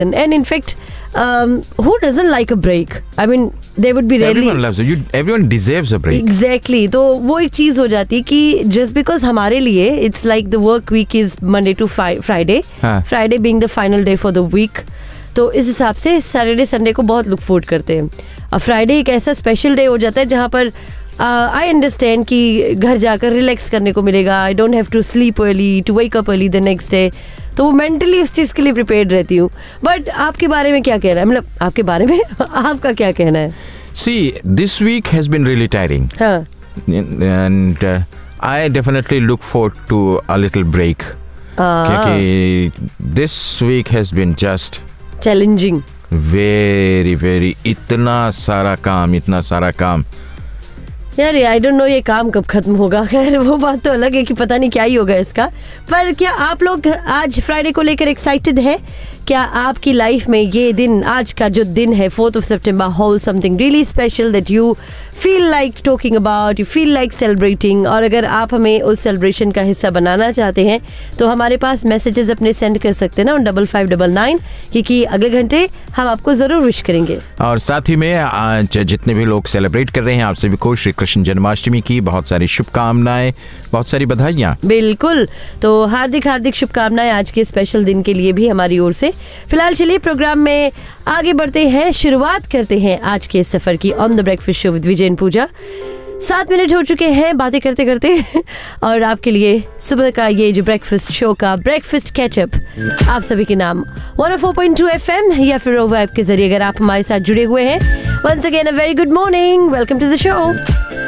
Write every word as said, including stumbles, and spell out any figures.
And in fact, um, who doesn't like a break? I mean, they would be rarely. Everyone loves it. You, everyone deserves a break. Exactly. तो वो एक चीज हो जाती है कि just because हमारे लिए it's like the work week is Monday to Friday. हाँ. Friday being the final day for the week. तो इस हिसाब से सैटरडे संडे को बहुत लुक फॉरवर्ड करते हैं. अब फ्राइडे एक ऐसा स्पेशल डे हो जाता है जहाँ पर आई अंडरस्टैंड कि घर जाकर रिलैक्स करने को मिलेगा. I don't have to sleep early to wake up early the next day. तो वो मेंटली उस चीज़ के लिए प्रिपेयर्ड रहती हूँ. बट आपके बारे में क्या कहना है? मतलब आपके बारे में आपका क्या कहना है? See, this week has been really tiring. हाँ. And uh, I definitely look forward to a little break. क्योंकि this week has been just challenging. Very, very. इतना सारा काम, इतना सारा काम. यार आई डोंट नो ये काम कब खत्म होगा. खैर वो बात तो अलग है कि पता नहीं क्या ही होगा इसका. पर क्या आप लोग आज फ्राइडे को लेकर एक्साइटेड है? क्या आपकी लाइफ में ये दिन, आज का जो दिन है fourth of September, hold something really special that you feel like talking about, you feel like celebrating? और अगर आप हमें उस सेलिब्रेशन का हिस्सा बनाना चाहते हैं तो हमारे पास मैसेजेस अपने सेंड कर सकते हैं ना, डबल फाइव डबल नाइन, क्योंकि अगले घंटे हम आपको जरूर विश करेंगे. और साथ ही में आज जितने भी लोग सेलिब्रेट कर रहे हैं, आप सभी को श्री कृष्ण जन्माष्टमी की बहुत सारी शुभकामनाएं, बहुत सारी बधाइयाँ. बिल्कुल. तो हार्दिक हार्दिक शुभकामनाएं आज के स्पेशल दिन के लिए भी हमारी ओर से. फिलहाल चलिए प्रोग्राम में आगे बढ़ते हैं, शुरुआत करते हैं आज के सफर की on the breakfast show with Vijay and पूजा. सात मिनट हो चुके हैं बातें करते करते और आपके लिए सुबह का ये जो ब्रेकफास्ट शो का ब्रेकफास्ट कैचअप आप सभी के नाम one O four point two F M या फिर ओवर ऐप के जरिए अगर आप हमारे साथ जुड़े हुए हैं. Once again a very good morning, welcome to the show.